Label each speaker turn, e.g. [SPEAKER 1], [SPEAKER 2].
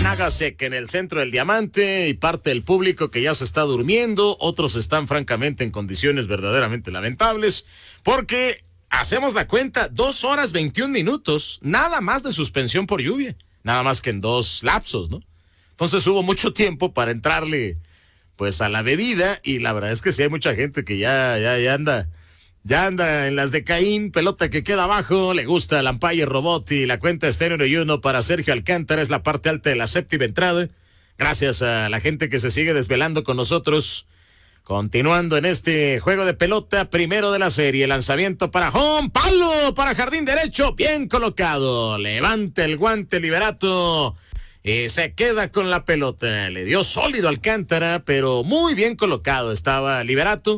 [SPEAKER 1] Nagasek en el centro del diamante y parte del público que ya se está durmiendo, otros están francamente en condiciones verdaderamente lamentables, porque hacemos la cuenta, 2 horas 21 minutos, nada más de suspensión por lluvia, nada más que en 2 lapsos, ¿no? Entonces hubo mucho tiempo para entrarle pues a la bebida, y la verdad es que sí hay mucha gente que ya anda en las de Caín, pelota que queda abajo, le gusta el Umpire Robot y la cuenta estéreo y uno para Sergio Alcántara, es la parte alta de la séptima entrada. Gracias a la gente que se sigue desvelando con nosotros. Continuando en este juego de pelota, primero de la serie, lanzamiento para home, palo para jardín derecho, bien colocado, levanta el guante Liberato y se queda con la pelota, le dio sólido Alcántara, pero muy bien colocado estaba Liberato.